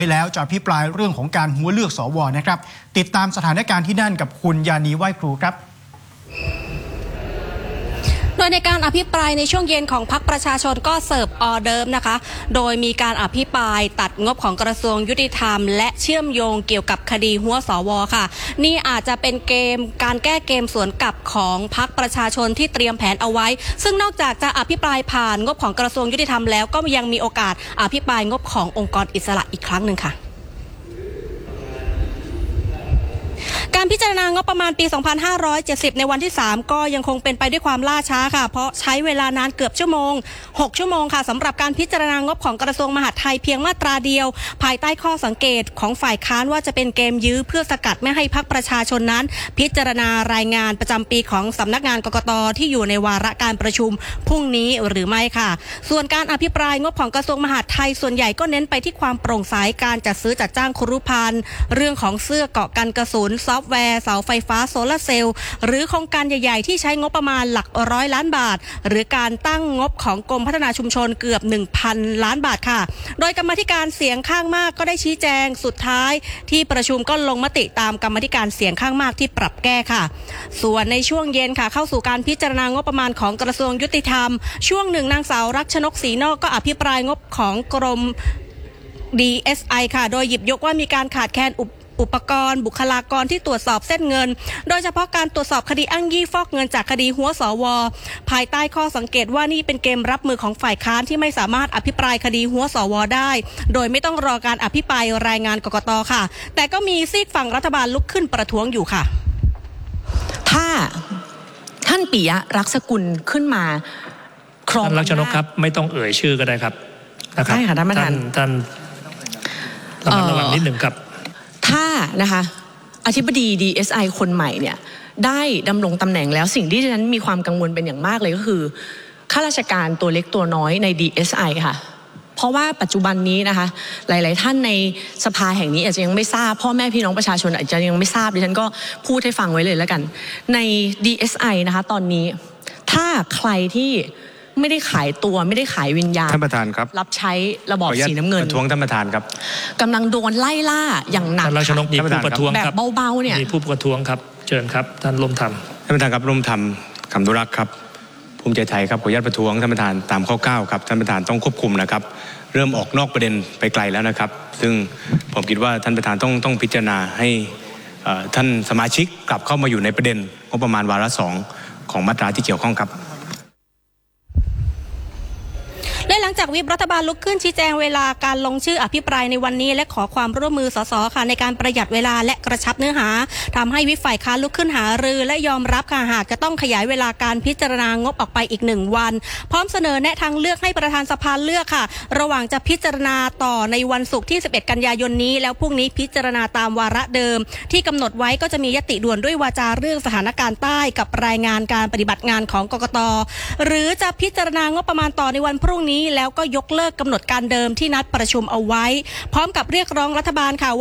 ไปแล้วจะอภิปรายเรื่องของการหัวเลือกสวนะครับติดตามสถานการณ์ที่นั่นกับคุณยานีไหว้ครูครับโดยในการอภิปรายในช่วงเย็นของพรรคประชาชนก็เสิร์ฟออเดิร์ฟนะคะโดยมีการอภิปรายตัดงบของกระทรวงยุติธรรมและเชื่อมโยงเกี่ยวกับคดีหัวสวค่ะนี่อาจจะเป็นการแก้เกมสวนกลับของพรรคประชาชนที่เตรียมแผนเอาไว้ซึ่งนอกจากจะอภิปรายผ่านงบของกระทรวงยุติธรรมแล้วก็ยังมีโอกาสอภิปรายงบขององค์กรอิสระอีกครั้งหนึ่งค่ะการพิจารณางบประมาณปี 2570 ในวันที่ 3 ก็ยังคงเป็นไปด้วยความล่าช้าค่ะเพราะใช้เวลานานเกือบ6 ชั่วโมงค่ะสำหรับการพิจารณางบของกระทรวงมหาดไทยเพียงมาตราเดียวภายใต้ข้อสังเกตของฝ่ายค้านว่าจะเป็นเกมยื้อเพื่อสกัดไม่ให้พรรคประชาชนนั้นพิจารณารายงานประจำปีของสำนักงานกกต.ที่อยู่ในวาระการประชุมพรุ่งนี้หรือไม่ค่ะส่วนการอภิปรายงบของกระทรวงมหาดไทยส่วนใหญ่ก็เน้นไปที่ความโปร่งใสการจัดซื้อจัดจ้างครุภัณฑ์เรื่องของเสื้อเกราะกันกระสุนซอฟต์แวร์เสาไฟฟ้าโซลาร์เซลล์หรือโครงการใหญ่ๆที่ใช้งบประมาณหลัก100 ล้านบาทหรือการตั้งงบของกรมพัฒนาชุมชนเกือบ 1,000 ล้านบาทค่ะโดยกรรมาธิการเสียงข้างมากก็ได้ชี้แจงสุดท้ายที่ประชุมก็ลงมติตามกรรมาธิการเสียงข้างมากที่ปรับแก้ค่ะส่วนในช่วงเย็นค่ะเข้าสู่การพิจารณางบประมาณของกระทรวงยุติธรรมช่วงหนึ่งนางสาวรักชนกศรีนอกก็อภิปรายงบของกรม DSI ค่ะโดยหยิบยกว่ามีการขาดแคลนอุปกรณ์บุคลากรที่ตรวจสอบเส้นเงินโดยเฉพาะการตรวจสอบคดีอ้างยี่ฟอกเงินจากคดีหัวสวภายใต้ข้อสังเกตว่านี่เป็นเกมรับมือของฝ่ายค้านที่ไม่สามารถอภิปรายคดีหัวสวได้โดยไม่ต้องรอการอภิปรายรายงานกกต.ค่ะแต่ก็มีซีกฝั่งรัฐบาลลุกขึ้นประท้วงอยู่ค่ะถ้าท่านปิยะรักษกุลขึ้นมาครองรักชนกครับไม่ต้องเอ่ยชื่อก็ได้ครับนะครับได้ค่ะท่านประธานท่านระวังนิดหนึ่งครับถ้านะคะอธิบดี DSI คนใหม่เนี่ยได้ดำรงตำแหน่งแล้วสิ่งที่ดิฉันมีความกังวลเป็นอย่างมากเลยก็คือข้าราชการตัวเล็กตัวน้อยใน DSI ค่ะเพราะว่าปัจจุบันนี้นะคะหลายๆท่านในสภาแห่งนี้อาจจะยังไม่ทราบพ่อแม่พี่น้องประชาชนอาจจะยังไม่ทราบดิฉันก็พูดให้ฟังไว้เลยแล้วกันใน DSI นะคะตอนนี้ถ้าใครที่ไม่ได้ขายตัวไม่ได้ขายวิญญาณท่านประธานครับรับใช้ระบอบสีน้ำเงินประท้วงท่านประธานครับกำลังโดนไล่ล่าอย่างหนักท่านรัชนกมีผู้ประท้วงแบบเบาๆเนี่ยมีผู้ประท้วงครับเชิญครับท่านร่มธรรมท่านประธานครับร่มธรรมคำนุรักษ์ครับภูมิใจไทยครับขออนุญาตประท้วงท่านประธานตามข้อ9ครับท่านประธานต้องควบคุมนะครับเริ่มออกนอกประเด็นไปไกลแล้วนะครับซึ่งผมคิดว่าท่านประธานต้องพิจารณาให้ท่านสมาชิกกลับเข้ามาอยู่ในประเด็นงบประมาณวาระ2ของมาตราที่เกี่ยวข้องครับและหลังจากวิปรัฐบาลลุกขึ้นชี้แจงเวลาการลงชื่ออภิปรายในวันนี้และขอความร่วมมือสสค่ะในการประหยัดเวลาและกระชับเนื้อหาทำให้วิปฝ่ายค้านลุกขึ้นหารือและยอมรับค่ะหากจะต้องขยายเวลาการพิจารณางบออกไปอีก1 วันพร้อมเสนอแนะทางเลือกให้ประธานสภาเลือกค่ะระหว่างจะพิจารณาต่อในวันศุกร์ที่11 กันยายนนี้แล้วพรุ่งนี้พิจารณาตามวาระเดิมที่กำหนดไว้ก็จะมียติด่วนด้วยวาจาเรื่องสถานการณ์ใต้กับรายงานการปฏิบัติงานของกกต.หรือจะพิจารณางบประมาณต่อในวันพรุ่งนี้แล้วก็ยกเลิกกำหนดการเดิมที่นัดประชุมเอาไว้พร้อมกับเรียกร้องรัฐบาลค่ะ